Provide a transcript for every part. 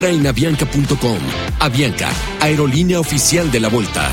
En avianca.com. Avianca, aerolínea oficial de la Volta.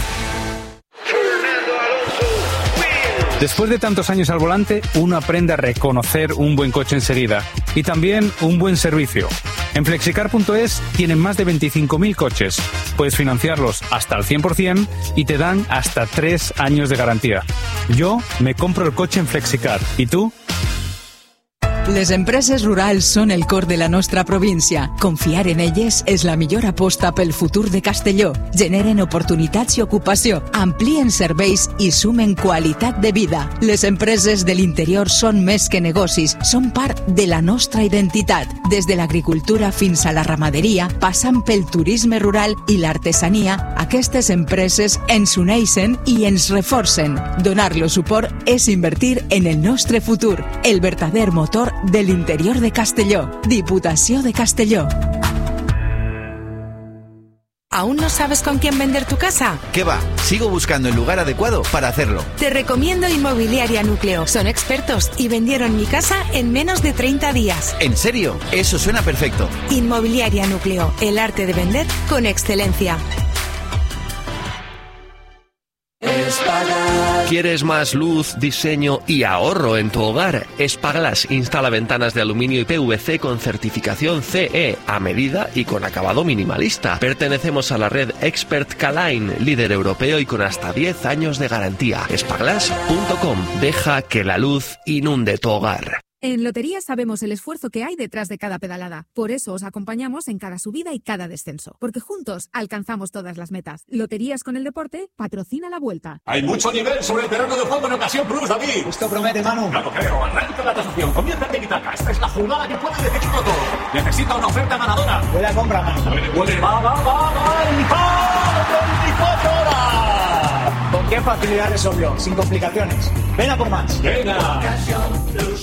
Después de tantos años al volante, uno aprende a reconocer un buen coche enseguida y también un buen servicio. En Flexicar.es tienen más de 25.000 coches. Puedes financiarlos hasta el 100% y te dan hasta 3 años de garantía. Yo me compro el coche en Flexicar. ¿Y tú? Les empreses rurals són el cor de la nostra província. Confiar en elles és la millor aposta pel futur de Castelló. Generen oportunitats i ocupació, amplien serveis i sumen qualitat de vida. Les empreses de l'interior són més que negocis, són part de la nostra identitat. Des de l'agricultura fins a la ramaderia, passant pel turisme rural i l'artesania, aquestes empreses ens uneixen i ens reforcen. Donar-los suport és invertir en el nostre futur, el verdader motor del interior de Castelló. Diputació de Castelló. ¿Aún no sabes con quién vender tu casa? ¿Qué va? Sigo buscando el lugar adecuado para hacerlo. Te recomiendo Inmobiliaria Núcleo. Son expertos y vendieron mi casa en menos de 30 días. ¿En serio? Eso suena perfecto. Inmobiliaria Núcleo. El arte de vender con excelencia. ¿Quieres más luz, diseño y ahorro en tu hogar? Espaglass instala ventanas de aluminio y PVC con certificación CE a medida y con acabado minimalista. Pertenecemos a la red Expert K-Line, líder europeo y con hasta 10 años de garantía. Espaglass.com. Deja que la luz inunde tu hogar. En Loterías sabemos el esfuerzo que hay detrás de cada pedalada. Por eso os acompañamos en cada subida y cada descenso. Porque juntos alcanzamos todas las metas. Loterías con el deporte patrocina la Vuelta. Hay mucho nivel sobre el terreno de juego en Ocasión Plus, David. Esto promete, Manu. No lo creo. Arranca la tasación. Comienza el tiki-taka. Esta es la jugada que puede decidirlo todo. Necesita una oferta ganadora. Buena compra, Manu. Puede. Va. ¡24 horas! ¿Con qué facilidad resolvió? Sin complicaciones. Ven a por más. Venga. Ocasión Plus.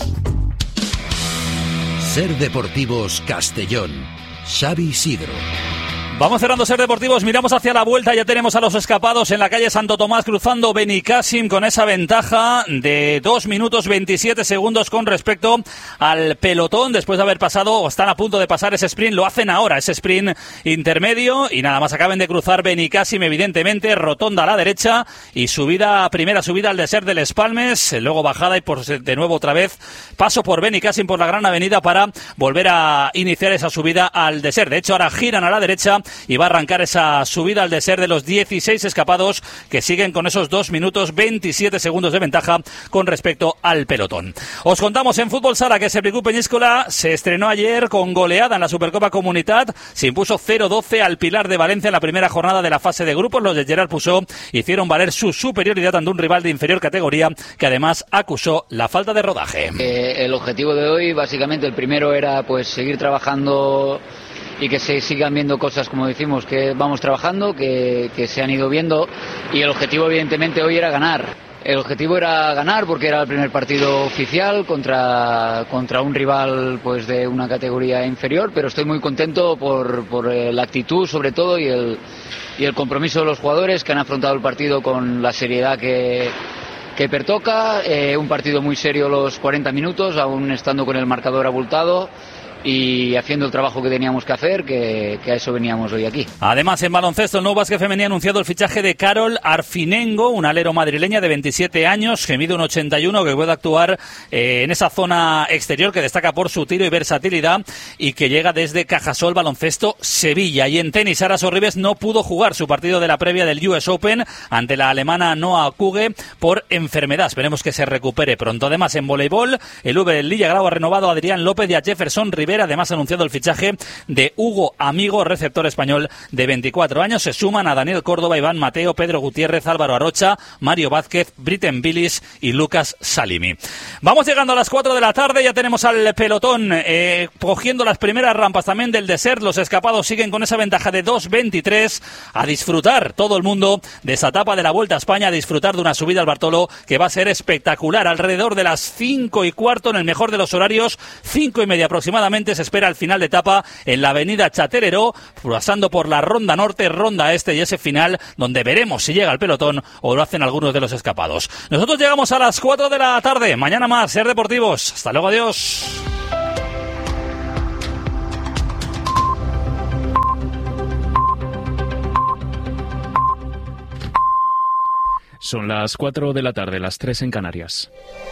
Ser Deportivos Castellón. Xavi Isidro. Vamos cerrando Ser Deportivos, miramos hacia la Vuelta, ya tenemos a los escapados en la calle Santo Tomás cruzando Benicàssim con esa ventaja de 2 minutos 27 segundos con respecto al pelotón, después de haber pasado, o están a punto de pasar ese sprint, lo hacen ahora, ese sprint intermedio, y nada más acaben de cruzar Benicàssim, evidentemente, rotonda a la derecha, y primera subida al desert del Espalmes, luego bajada y de nuevo otra vez paso por Benicàssim, por la gran avenida, para volver a iniciar esa subida al desert. De hecho, ahora giran a la derecha y va a arrancar esa subida al desert de los 16 escapados que siguen con esos 2 minutos 27 segundos de ventaja con respecto al pelotón. Os contamos en Fútbol Sala que Servicú Peñíscola se estrenó ayer con goleada en la Supercopa Comunitat, se impuso 0-12 al Pilar de Valencia en la primera jornada de la fase de grupos. Los de Gerard Pusó hicieron valer su superioridad ante un rival de inferior categoría que además acusó la falta de rodaje. El objetivo de hoy, básicamente el primero era pues seguir trabajando y que se sigan viendo cosas, como decimos, que vamos trabajando, que se han ido viendo, y el objetivo evidentemente hoy era ganar. El objetivo era ganar porque era el primer partido oficial contra un rival pues de una categoría inferior, pero estoy muy contento por la actitud sobre todo y el compromiso de los jugadores que han afrontado el partido con la seriedad que pertoca, un partido muy serio los 40 minutos, aún estando con el marcador abultado y haciendo el trabajo que teníamos que hacer, que a eso veníamos hoy aquí. Además, en baloncesto, el Nou Básquet Femení ha anunciado el fichaje de Carol Arfinengo, una alero madrileña de 27 años, que mide un 81, que puede actuar en esa zona exterior, que destaca por su tiro y versatilidad, y que llega desde Cajasol Baloncesto Sevilla. Y en tenis, Sara Sorribes no pudo jugar su partido de la previa del US Open ante la alemana Noa Kuge por enfermedad. Esperemos que se recupere pronto. Además, en voleibol, el V Lilla Grau ha renovado a Adrián López y a Jefferson Rivera. Además, ha anunciado el fichaje de Hugo Amigo, receptor español de 24 años. Se suman a Daniel Córdoba, Iván Mateo, Pedro Gutiérrez, Álvaro Arocha, Mario Vázquez, Britten Billis y Lucas Salimi. Vamos llegando a las 4 de la tarde, ya tenemos al pelotón cogiendo las primeras rampas también del desert. Los escapados siguen con esa ventaja de 2.23. A disfrutar todo el mundo de esa etapa de la Vuelta a España, a disfrutar de una subida al Bartolo que va a ser espectacular. Alrededor de las 5:15, en el mejor de los horarios, 5:30 aproximadamente, se espera el final de etapa en la avenida Chaterero, pasando por la ronda norte, ronda este y ese final donde veremos si llega el pelotón o lo hacen algunos de los escapados. Nosotros llegamos a las 4 de la tarde. Mañana más, Ser Deportivos. Hasta luego, adiós. Son las 4 de la tarde, las 3 en Canarias.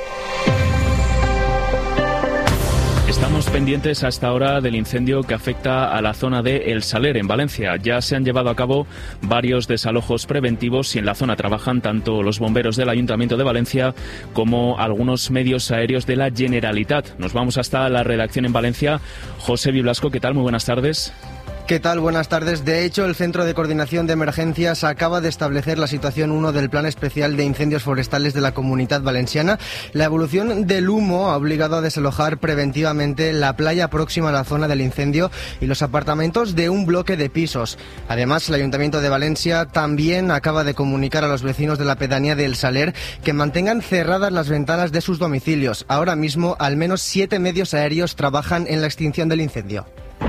Estamos pendientes hasta ahora del incendio que afecta a la zona de El Saler, en Valencia. Ya se han llevado a cabo varios desalojos preventivos y en la zona trabajan tanto los bomberos del Ayuntamiento de Valencia como algunos medios aéreos de la Generalitat. Nos vamos hasta la redacción en Valencia. José Biblasco, ¿qué tal? Muy buenas tardes. ¿Qué tal? Buenas tardes. De hecho, el Centro de Coordinación de Emergencias acaba de establecer la situación 1 del Plan Especial de Incendios Forestales de la Comunitat Valenciana. La evolución del humo ha obligado a desalojar preventivamente la playa próxima a la zona del incendio y los apartamentos de un bloque de pisos. Además, el Ayuntamiento de Valencia también acaba de comunicar a los vecinos de la pedanía de El Saler que mantengan cerradas las ventanas de sus domicilios. Ahora mismo, al menos 7 medios aéreos trabajan en la extinción del incendio.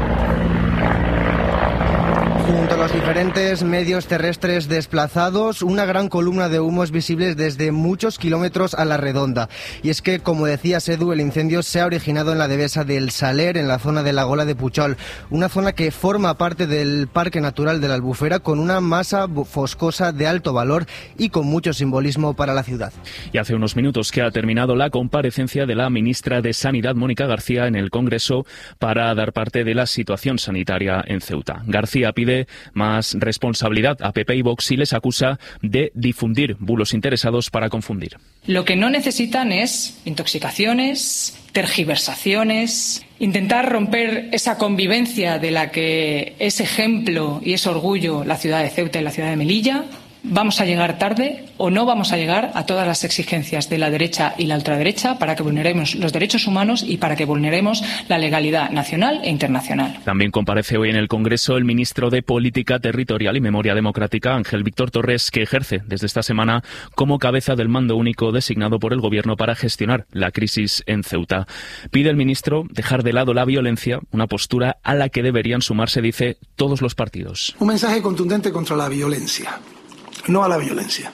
Junto a los diferentes medios terrestres desplazados, una gran columna de humo es visible desde muchos kilómetros a la redonda. Y es que, como decía Edu, el incendio se ha originado en la devesa del Saler, en la zona de la Gola de Puchol, una zona que forma parte del Parque Natural de la Albufera, con una masa foscosa de alto valor y con mucho simbolismo para la ciudad. Y hace unos minutos que ha terminado la comparecencia de la ministra de Sanidad, Mónica García, en el Congreso para dar parte de la situación sanitaria en Ceuta. García pide más responsabilidad a PP y Vox y les acusa de difundir bulos interesados para confundir. Lo que no necesitan es intoxicaciones, tergiversaciones, intentar romper esa convivencia de la que es ejemplo y es orgullo la ciudad de Ceuta y la ciudad de Melilla. Vamos a llegar tarde o no vamos a llegar a todas las exigencias de la derecha y la ultraderecha para que vulneremos los derechos humanos y para que vulneremos la legalidad nacional e internacional. También comparece hoy en el Congreso el ministro de Política Territorial y Memoria Democrática, Ángel Víctor Torres, que ejerce desde esta semana como cabeza del mando único designado por el Gobierno para gestionar la crisis en Ceuta. Pide el ministro dejar de lado la violencia, una postura a la que deberían sumarse, dice, todos los partidos. Un mensaje contundente contra la violencia. No a la violencia.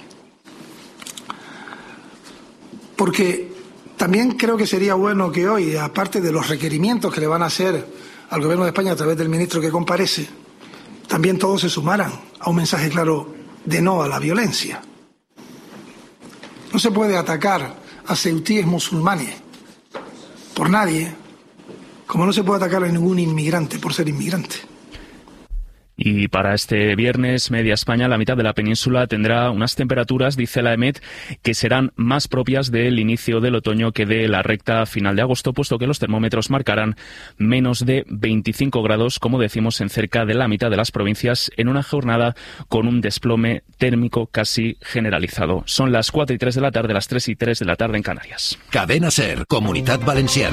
Porque también creo que sería bueno que hoy, aparte de los requerimientos que le van a hacer al Gobierno de España a través del ministro que comparece, también todos se sumaran a un mensaje claro de no a la violencia. No se puede atacar a ceutíes musulmanes por nadie, como no se puede atacar a ningún inmigrante por ser inmigrante. Y para este viernes, media España, la mitad de la península, tendrá unas temperaturas, dice la EMET, que serán más propias del inicio del otoño que de la recta final de agosto, puesto que los termómetros marcarán menos de 25 grados, como decimos, en cerca de la mitad de las provincias, en una jornada con un desplome térmico casi generalizado. Son las 4 y 3 de la tarde, las 3 y 3 de la tarde en Canarias. Cadena SER, Comunitat Valenciana.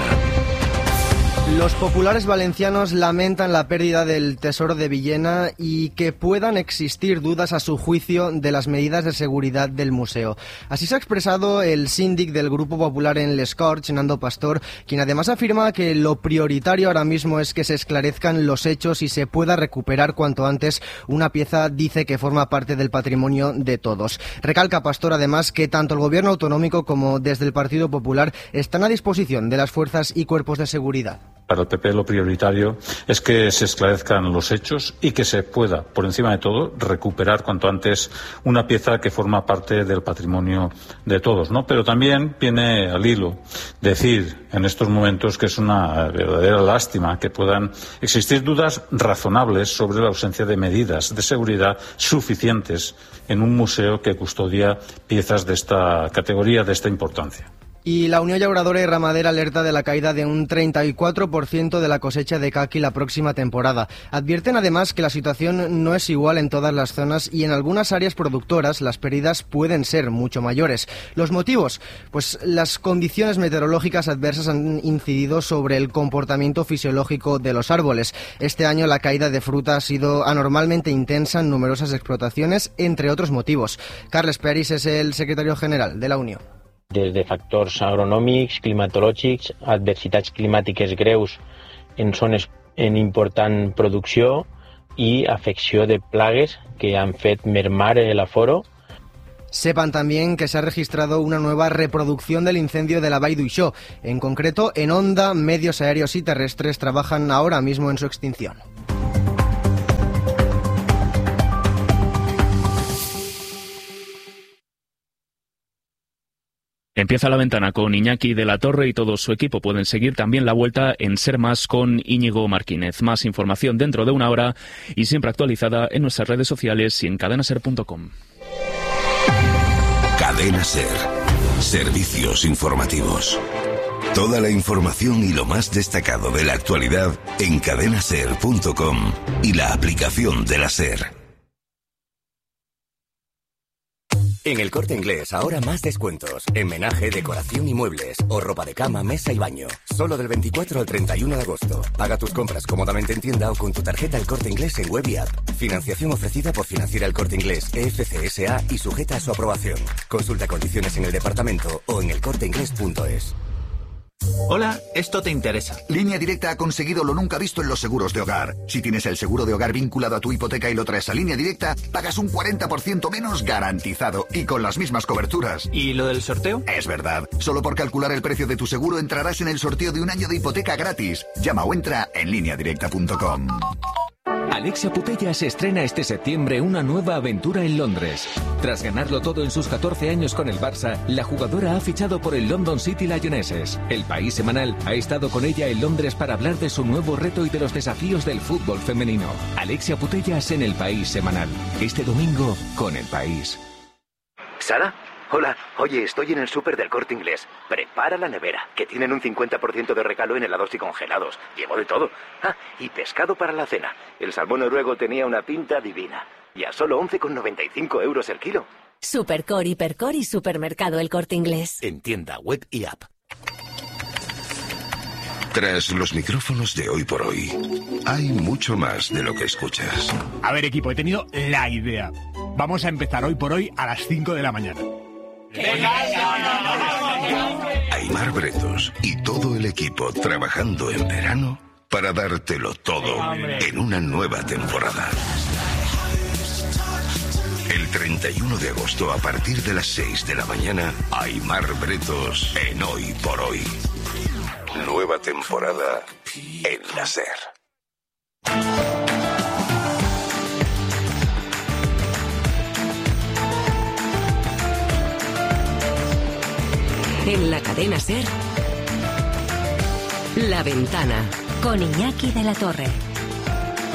Los populares valencianos lamentan la pérdida del Tesoro de Villena y que puedan existir dudas a su juicio de las medidas de seguridad del museo. Así se ha expresado el síndic del Grupo Popular en Les Corts, Nando Pastor, quien además afirma que lo prioritario ahora mismo es que se esclarezcan los hechos y se pueda recuperar cuanto antes una pieza, dice, que forma parte del patrimonio de todos. Recalca Pastor además que tanto el Gobierno autonómico como desde el Partido Popular están a disposición de las fuerzas y cuerpos de seguridad. Para el PP lo prioritario es que se esclarezcan los hechos y que se pueda, por encima de todo, recuperar cuanto antes una pieza que forma parte del patrimonio de todos, ¿no? Pero también viene al hilo decir en estos momentos que es una verdadera lástima que puedan existir dudas razonables sobre la ausencia de medidas de seguridad suficientes en un museo que custodia piezas de esta categoría, de esta importancia. Y la Unión Llauradora y Ramadera alerta de la caída de un 34% de la cosecha de caqui la próxima temporada. Advierten además que la situación no es igual en todas las zonas y en algunas áreas productoras las pérdidas pueden ser mucho mayores. ¿Los motivos? Pues las condiciones meteorológicas adversas han incidido sobre el comportamiento fisiológico de los árboles. Este año la caída de fruta ha sido anormalmente intensa en numerosas explotaciones, entre otros motivos. Carles Peris es el secretario general de la Unió. Des de factors agronòmics, climatològics, adversitats climàtiques greus en zones en important producció i afecció de plagues que han fet mermar el aforo. Sepan también que se ha registrado una nueva reproducción del incendio de la Vall d'Uixó. En concreto, en Onda, medios aéreos y terrestres trabajan ahora mismo en su extinción. Empieza la ventana con Iñaki de la Torre y todo su equipo. Pueden seguir también la vuelta en Ser Más con Íñigo Martínez. Más información dentro de una hora y siempre actualizada en nuestras redes sociales y en cadenaser.com. Cadena Ser. Servicios informativos. Toda la información y lo más destacado de la actualidad en cadenaser.com y la aplicación de la Ser. En El Corte Inglés, ahora más descuentos. En menaje, decoración y muebles. O ropa de cama, mesa y baño. Solo del 24 al 31 de agosto. Paga tus compras cómodamente en tienda o con tu tarjeta El Corte Inglés en web y app. Financiación ofrecida por Financiera El Corte Inglés, EFC S.A. y sujeta a su aprobación. Consulta condiciones en el departamento o en elcorteinglés.es. Hola, esto te interesa. Línea Directa ha conseguido lo nunca visto en los seguros de hogar. Si tienes el seguro de hogar vinculado a tu hipoteca y lo traes a Línea Directa, pagas un 40% menos garantizado y con las mismas coberturas. ¿Y lo del sorteo? Es verdad. Solo por calcular el precio de tu seguro entrarás en el sorteo de un año de hipoteca gratis. Llama o entra en lineadirecta.com. Alexia Putellas estrena este septiembre una nueva aventura en Londres. Tras ganarlo todo en sus 14 años con el Barça, la jugadora ha fichado por el London City Lionesses. El País Semanal ha estado con ella en Londres para hablar de su nuevo reto y de los desafíos del fútbol femenino. Alexia Putellas en El País Semanal. Este domingo con El País. ¿Sara? Hola, oye, estoy en el súper del Corte Inglés. Prepara la nevera, que tienen un 50% de regalo en helados y congelados. Llevo de todo. Ah, y pescado para la cena. El salmón noruego tenía una pinta divina. Y a solo 11,95 euros el kilo. Supercore, Hipercore y Supermercado El Corte Inglés. En tienda, web y app. Tras los micrófonos de Hoy por Hoy, hay mucho más de lo que escuchas. A ver, equipo, he tenido la idea. Vamos a empezar Hoy por Hoy a las 5 de la mañana. Aimar Bretos y todo el equipo trabajando en verano para dártelo todo en una nueva temporada. El 31 de agosto a partir de las 6 de la mañana, Aimar Bretos en Hoy por Hoy. Nueva temporada en la SER. En la cadena SER, La Ventana, con Iñaki de la Torre.